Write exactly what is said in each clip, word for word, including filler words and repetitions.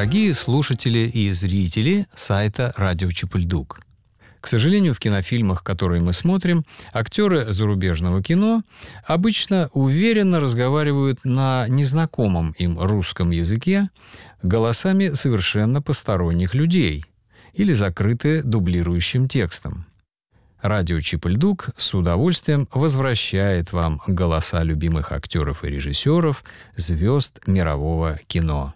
Дорогие слушатели и зрители сайта «Радио Чип-и-Ль-Дук». К сожалению, в кинофильмах, которые мы смотрим, актеры зарубежного кино обычно уверенно разговаривают на незнакомом им русском языке голосами совершенно посторонних людей или закрыты дублирующим текстом. Радио Чип-и-Ль-Дук с удовольствием возвращает вам голоса любимых актеров и режиссеров, звезд мирового кино.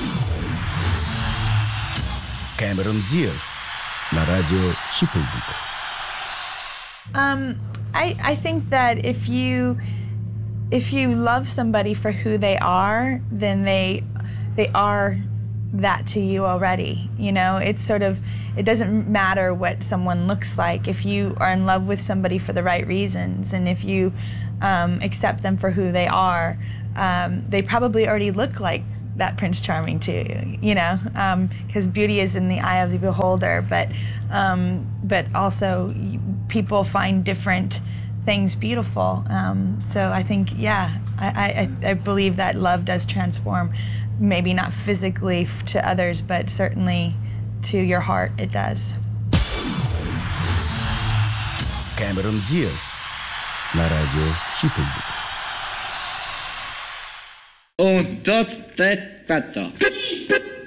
Кэмерон Диаз на радио Чип-и-Ль-Дук. Um, I I think that if you if you love somebody for who they are, then they they are that to you already. You know, it's sort of, it doesn't matter what someone looks like if you are in love with somebody for the right reasons, and if you um, accept them for who they are, um, they probably already look like that Prince Charming too, you know, because um, beauty is in the eye of the beholder, but um, but also people find different things beautiful. Um, so I think, yeah, I, I, I believe that love does transform, maybe not physically to others, but certainly to your heart it does. Кэмерон Диаз на радио Чип-и-Ль-Дук. Und dat, dat, dat, dat.